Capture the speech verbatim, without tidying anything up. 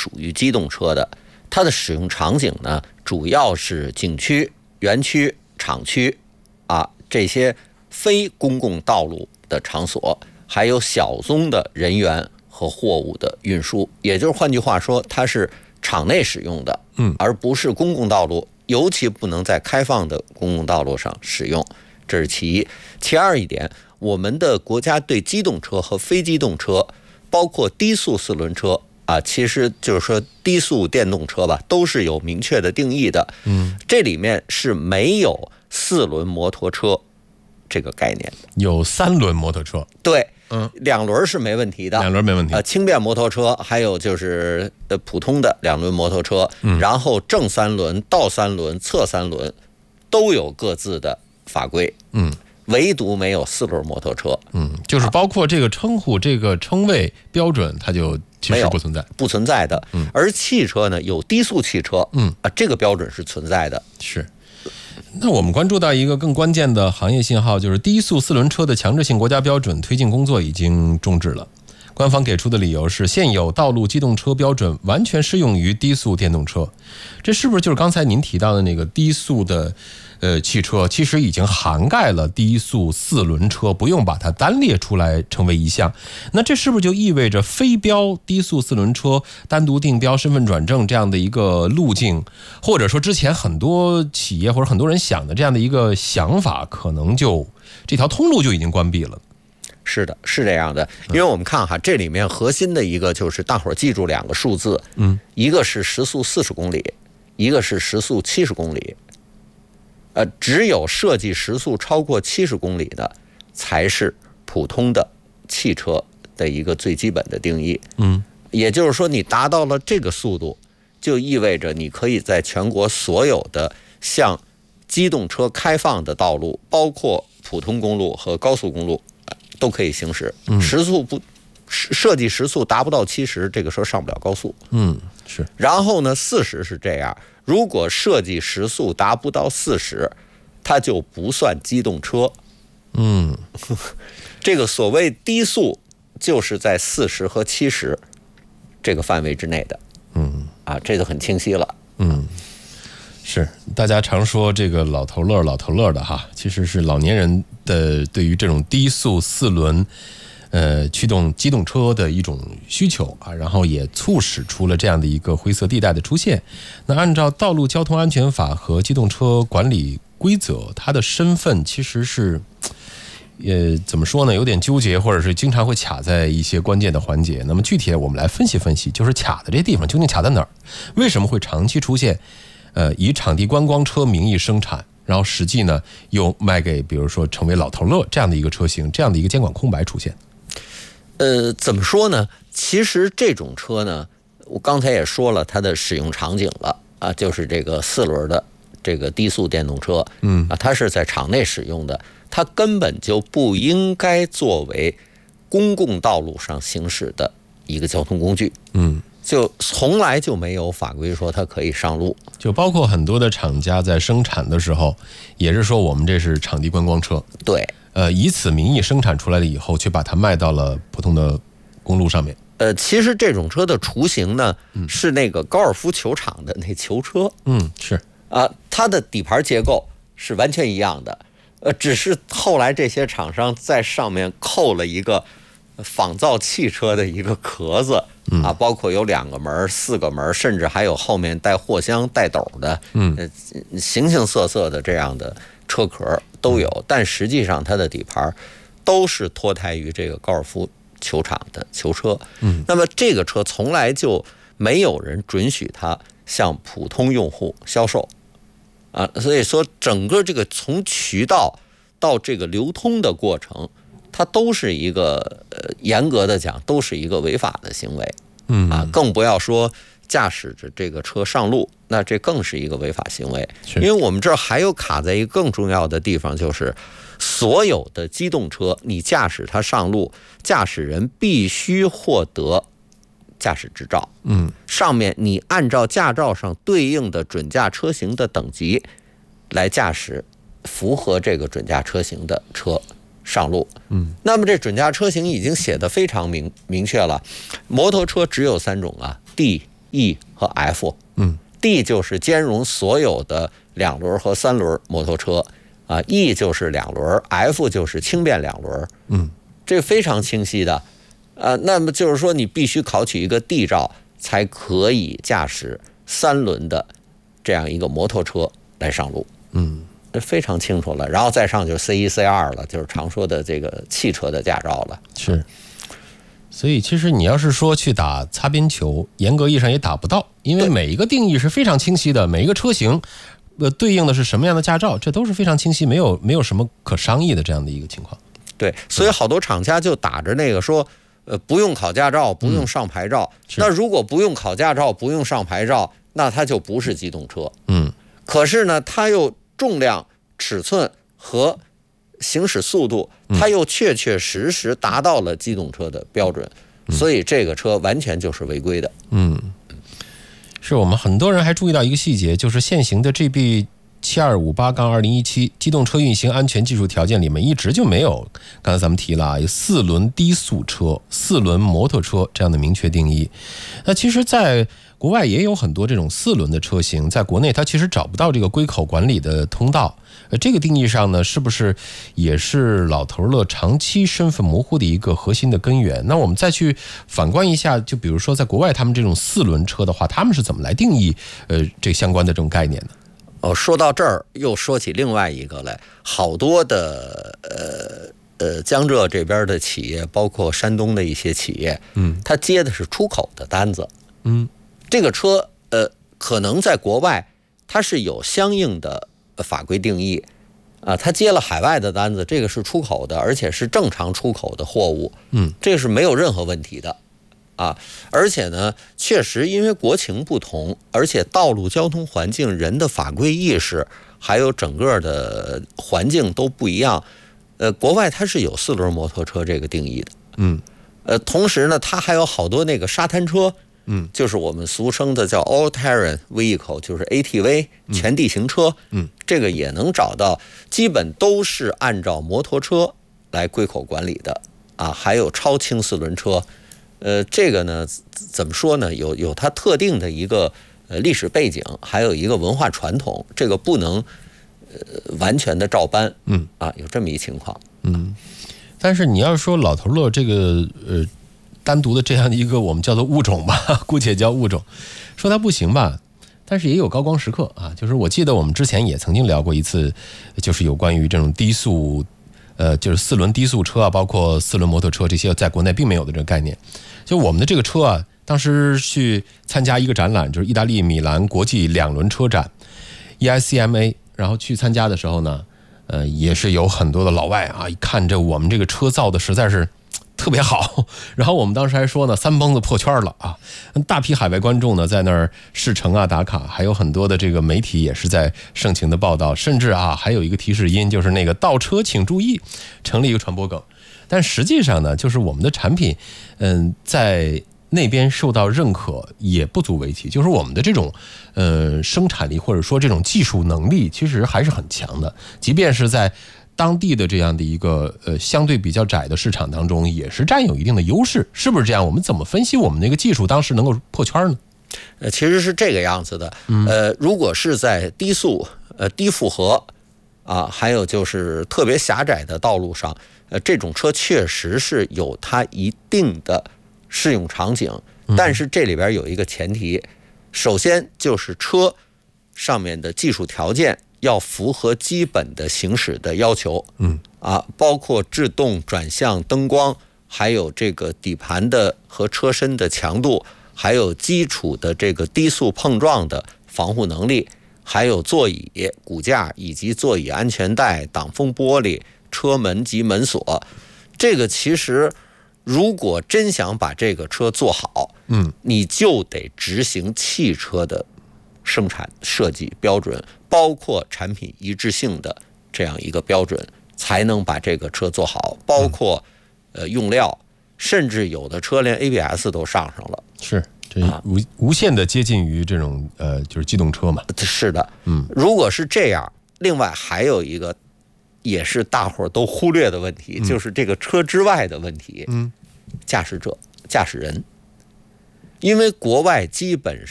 属于机动车的，它的使用场景呢，主要是景区、园区、厂区啊这些非公共道路的场所，还有小宗的人员和货物的运输。也就是换句话说，它是场内使用的， 嗯， 而不是公共道路，尤其不能在开放的公共道路上使用。这是其一。其二一点，我们的国家对机动车和非机动车，包括低速四轮车啊，其实就是说低速电动车吧，都是有明确的定义的。 嗯， 这里面是没有四轮摩托车这个概念的。 有三轮摩托车， 对， 嗯， 两轮是没问题的， 两轮没问题。 呃，轻便摩托车，还有就是呃普通的两轮摩托车， 嗯， 然后正三轮、倒三轮、侧三轮都有各自的法规。 嗯。 唯独没有四轮摩托车， 嗯，就是包括这个称呼、这个称谓标准，它就其实不存在， 不存在的。 嗯， 而汽车呢，有低速汽车， 嗯啊，这个标准是存在的。 是。那我们关注到一个更关键的行业信号，就是低速四轮车的强制性国家标准推进工作已经终止了。官方给出的理由是，现有道路机动车标准完全适用于低速电动车。这是不是就是刚才您提到的那个低速的？呃，汽车其实已经涵盖了低速四轮车，不用把它单列出来成为一项。那这是不是就意味着非标低速四轮车单独定标身份转正这样的一个路径，或者说之前很多企业或者很多人想的这样的一个想法，可能就这条通路就已经关闭了？ 是的，是这样的。因为我们看哈，这里面核心的一个就是大伙儿记住两个数字， 嗯， 一个是时速四十公里，一个是时速七十公里。呃，只有设计时速超过七十公里的，才是普通的汽车的一个最基本的定义。 嗯， 也就是说，你达到了这个速度，就意味着你可以在全国所有的向机动车开放的道路，包括普通公路和高速公路，都可以行驶。时速不设计时速达不到七十，这个车上不了高速。 嗯，是。 然后呢，四十是这样。如果设计时速达不到四十，它就不算机动车。 嗯， 这个所谓低速，就是在四十和七十这个范围之内的。 嗯， 啊，这就很清晰了。 嗯，是。大家常说这个老头乐、老头乐的哈，其实是老年人的对于这种低速四轮。呃，驱动机动车的一种需求啊，然后也促使出了这样的一个灰色地带的出现。那按照《道路交通安全法》和《机动车管理规则》，它的身份其实是，呃，怎么说呢？有点纠结，或者是经常会卡在一些关键的环节。那么具体我们来分析分析，就是卡的这地方究竟卡在哪儿？为什么会长期出现，呃，以场地观光车名义生产？然后实际呢，又卖给比如说成为老头乐这样的一个车型，这样的一个监管空白出现。 呃，怎么说呢？其实这种车呢，我刚才也说了，它的使用场景了啊，就是这个四轮的这个低速电动车， 嗯啊，它是在场内使用的，它根本就不应该作为公共道路上行驶的一个交通工具， 嗯， 就从来就没有法规说它可以上路。 就包括很多的厂家在生产的时候，也是说我们这是场地观光车， 对。 呃，以此名义生产出来了以后，却把它卖到了普通的公路上面。 呃，其实这种车的雏形呢，嗯、是那个高尔夫球场的那球车。 嗯，是啊，它的底盘结构是完全一样的，呃，只是后来这些厂商在上面扣了一个仿造汽车的一个壳子， 嗯、 啊，包括有两个门、四个门，甚至还有后面带货箱、带斗的， 嗯， 呃，形形色色的这样的车壳都有，但实际上它的底盘都是脱胎于这个高尔夫球场的球车。 嗯， 那么这个车从来就没有人准许它向普通用户销售啊，所以说整个这个从渠道到这个流通的过程，它都是一个呃严格的讲都是一个违法的行为。 嗯啊，更不要说驾驶着这个车上路，那这更是一个违法行为。因为我们这儿还有卡在一个更重要的地方，就是所有的机动车，你驾驶它上路，驾驶人必须获得驾驶执照。 嗯， 上面你按照驾照上对应的准驾车型的等级来驾驶符合这个准驾车型的车上路。 嗯， 那么这准驾车型已经写得非常明明确了，摩托车只有三种啊，D E 和 F。 嗯 D 就是兼容所有的两轮和三轮摩托车啊 ，E 就是两轮 ，F 就是轻便两轮。 嗯， 这非常清晰的。呃，那么就是说，你必须考取一个 D 照，才可以驾驶三轮的这样一个摩托车来上路。 嗯， 非常清楚了。然后再上就是 C 一 C 二了，就是常说的这个汽车的驾照了。 是。所以其实你要是说去打擦边球，严格意义上也打不到，因为每一个定义是非常清晰的，每一个车型呃对应的是什么样的驾照，这都是非常清晰，没有没有什么可商议的这样的一个情况。 对，所以好多厂家就打着那个说，呃，不用考驾照，不用上牌照。嗯、那如果不用考驾照，不用上牌照，那它就不是机动车。 嗯。 可是呢，它又重量、尺寸和行驶速度，它又确确实实达到了机动车的标准，嗯、所以这个车完全就是违规的。 嗯，是我们很多人还注意到一个细节，就是现行的 G B 七二五八杠二零一七机动车运行安全技术条件里面一直就没有，刚才咱们提了啊，有四轮低速车、四轮摩托车这样的明确定义。那其实，在国外也有很多这种四轮的车型，在国内它其实找不到这个归口管理的通道。呃，这个定义上呢，是不是也是老头乐长期身份模糊的一个核心的根源？那我们再去反观一下，就比如说在国外，他们这种四轮车的话，他们是怎么来定义呃这相关的这种概念呢？ 哦，说到这儿又说起另外一个来，好多的呃呃江浙这边的企业，包括山东的一些企业，嗯，他接的是出口的单子，嗯，这个车呃可能在国外它是有相应的法规定义啊，他接了海外的单子，这个是出口的，而且是正常出口的货物，嗯，这是没有任何问题的。啊，而且呢，确实因为国情不同，而且道路交通环境、人的法规意识，还有整个的环境都不一样。呃，国外它是有四轮摩托车这个定义的，嗯，呃，同时呢，它还有好多那个沙滩车，嗯，就是我们俗称的叫 all terrain vehicle， 就是 A T V 全地形车，嗯，这个也能找到，基本都是按照摩托车来归口管理的啊，还有超轻四轮车。呃，这个呢，怎么说呢？有有它特定的一个呃历史背景，还有一个文化传统，这个不能呃完全的照搬。嗯啊，有这么一情况。 嗯，但是你要说老头乐这个呃单独的这样的一个我们叫做物种吧，姑且叫物种，说它不行吧，但是也有高光时刻啊。就是我记得我们之前也曾经聊过一次，就是有关于这种低速。呃，就是四轮低速车啊，包括四轮摩托车这些，在国内并没有的这个概念。就我们的这个车啊，当时去参加一个展览，就是意大利米兰国际两轮车展 E I C M A， 然后去参加的时候呢，呃，也是有很多的老外啊，一看这我们这个车造的实在是特别好，然后我们当时还说呢，三蹦子破圈了啊！大批海外观众呢在那儿试乘啊打卡，还有很多的这个媒体也是在盛情的报道，甚至啊还有一个提示音，就是那个倒车请注意，成了一个传播梗。但实际上呢，就是我们的产品，嗯，在那边受到认可也不足为奇，就是我们的这种呃生产力或者说这种技术能力，其实还是很强的，即便是在当地的这样的一个呃相对比较窄的市场当中，也是占有一定的优势，是不是这样？我们怎么分析我们那个技术当时能够破圈呢？ 呃，其实是这个样子的。呃，如果是在低速、呃低负荷啊，还有就是特别狭窄的道路上，呃，这种车确实是有它一定的适用场景，但是这里边有一个前提，首先就是车上面的技术条件要符合基本的行驶的要求，嗯啊，包括制动、转向、灯光，还有这个底盘的和车身的强度，还有基础的这个低速碰撞的防护能力，还有座椅、骨架以及座椅安全带、挡风玻璃、车门及门锁。这个其实如果真想把这个车做好，嗯，你就得执行汽车的生产设计标准，包括产品一致性的这样一个标准，才能把这个车做好。包括呃用料，甚至有的车连 A B S 都上上了。 是，这无无限的接近于这种呃就是机动车嘛。 是的，嗯，如果是这样，另外还有一个也是大伙儿都忽略的问题，嗯、就是这个车之外的问题。嗯，驾驶者、驾驶人。 因为国外基本